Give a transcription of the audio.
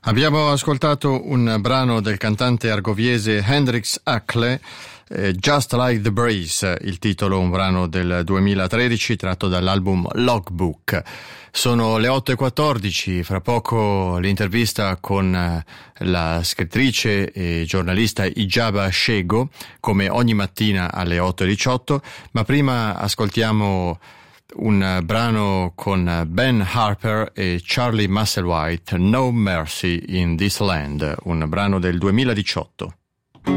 Abbiamo ascoltato un brano del cantante argoviese Hendrix Akle, Just Like the Breeze, il titolo, un brano del 2013 tratto dall'album Logbook. Sono le 8:14, fra poco l'intervista con la scrittrice e giornalista Ijaba Shego, come ogni mattina alle 8:18, ma prima ascoltiamo un brano con Ben Harper e Charlie Musselwhite, No Mercy in This Land, un brano del 2018.